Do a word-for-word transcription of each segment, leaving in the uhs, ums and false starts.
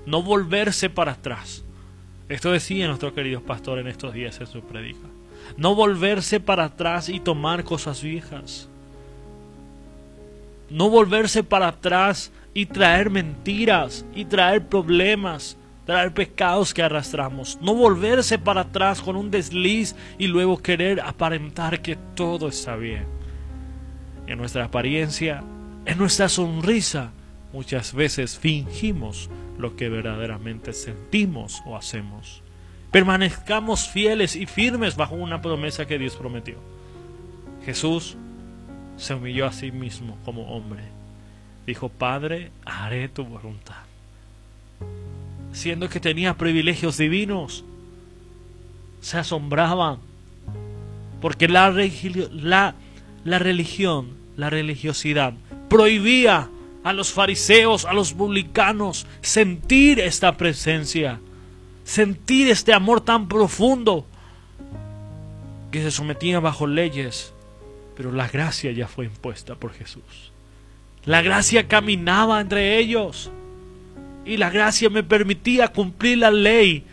no volverse para atrás. Esto decía nuestro querido pastor en estos días en su predica. No volverse para atrás y tomar cosas viejas. No volverse para atrás y traer mentiras y traer problemas, traer pecados que arrastramos. No volverse para atrás con un desliz y luego querer aparentar que todo está bien. En nuestra apariencia, en nuestra sonrisa, muchas veces fingimos lo que verdaderamente sentimos o hacemos. Permanezcamos fieles y firmes bajo una promesa que Dios prometió. Jesús se humilló a sí mismo como hombre. Dijo: Padre, haré tu voluntad. Siendo que tenía privilegios divinos, se asombraban porque la, la, la religión, la religiosidad prohibía a los fariseos, a los publicanos sentir esta presencia, sentir este amor tan profundo, que se sometían bajo leyes. Pero la gracia ya fue impuesta por Jesús. La gracia caminaba entre ellos. Y la gracia me permitía cumplir la ley.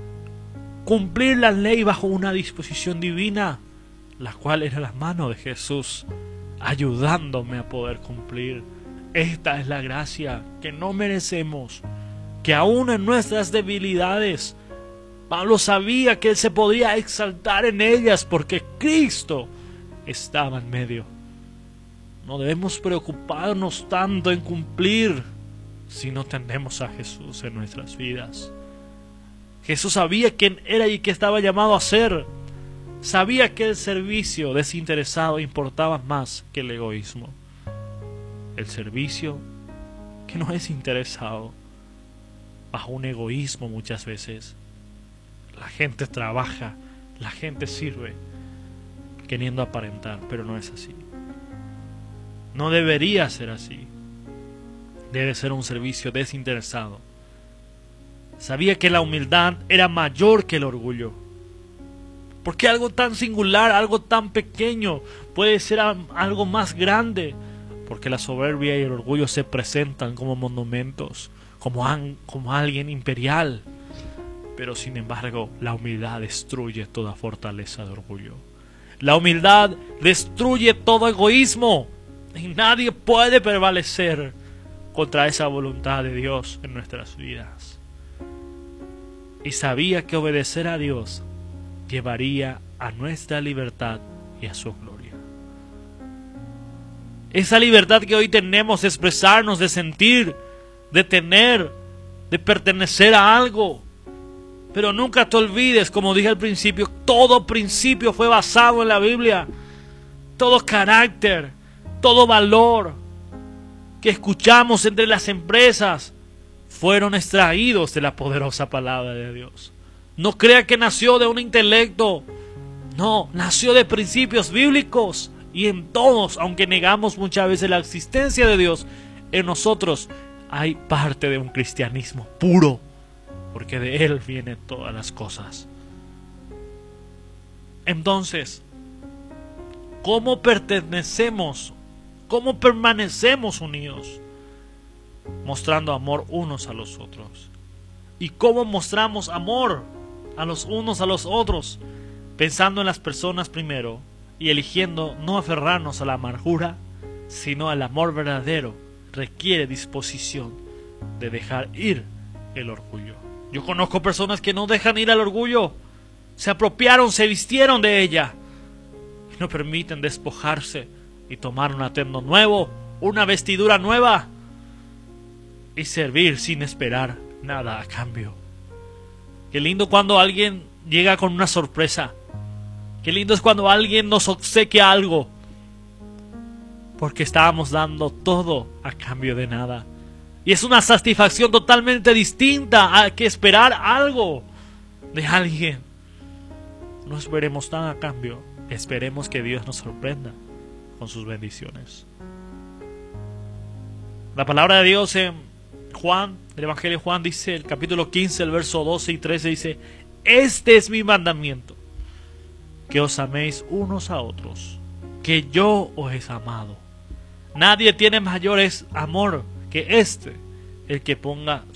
Cumplir la ley bajo una disposición divina, la cual era la mano de Jesús, ayudándome a poder cumplir. Esta es la gracia que no merecemos, que aún en nuestras debilidades, Pablo sabía que él se podía exaltar en ellas porque Cristo estaba en medio. No debemos preocuparnos tanto en cumplir si no tenemos a Jesús en nuestras vidas. Jesús sabía quién era y qué estaba llamado a ser. Sabía que el servicio desinteresado importaba más que el egoísmo. El servicio que no es interesado, bajo un egoísmo muchas veces. La gente trabaja, la gente sirve, queriendo aparentar, pero no es así. No debería ser así. Debe ser un servicio desinteresado. Sabía que la humildad era mayor que el orgullo. Porque algo tan singular, algo tan pequeño, puede ser algo más grande. Porque la soberbia y el orgullo se presentan como monumentos, como, an, como alguien imperial. Pero sin embargo, la humildad destruye toda fortaleza de orgullo. La humildad destruye todo egoísmo. Y nadie puede prevalecer contra esa voluntad de Dios en nuestras vidas. Y sabía que obedecer a Dios llevaría a nuestra libertad y a su gloria. Esa libertad que hoy tenemos de expresarnos, de sentir, de tener, de pertenecer a algo. Pero nunca te olvides, como dije al principio, todo principio fue basado en la Biblia. Todo carácter, todo valor que escuchamos entre las empresas fueron extraídos de la poderosa palabra de Dios. No crea que nació de un intelecto. No, nació de principios bíblicos. Y en todos, aunque negamos muchas veces la existencia de Dios, en nosotros hay parte de un cristianismo puro, porque de Él vienen todas las cosas. Entonces, ¿cómo pertenecemos? ¿Cómo permanecemos unidos? Mostrando amor unos a los otros. ¿Y cómo mostramos amor a los unos a los otros? Pensando en las personas primero y eligiendo no aferrarnos a la amargura, sino al amor verdadero. Requiere disposición de dejar ir el orgullo. Yo conozco personas que no dejan ir al orgullo. Se apropiaron, se vistieron de ella y no permiten despojarse y tomar un atuendo nuevo, una vestidura nueva y servir sin esperar nada a cambio. Qué lindo cuando alguien llega con una sorpresa. Qué lindo es cuando alguien nos obsequia algo, porque estábamos dando todo a cambio de nada. Y es una satisfacción totalmente distinta a que esperar algo de alguien. No esperemos nada a cambio. Esperemos que Dios nos sorprenda con sus bendiciones. La palabra de Dios en Juan, el Evangelio de Juan dice, el capítulo quince, el verso doce y trece dice: este es mi mandamiento, que os améis unos a otros, que yo os he amado. Nadie tiene mayor amor que este, el que ponga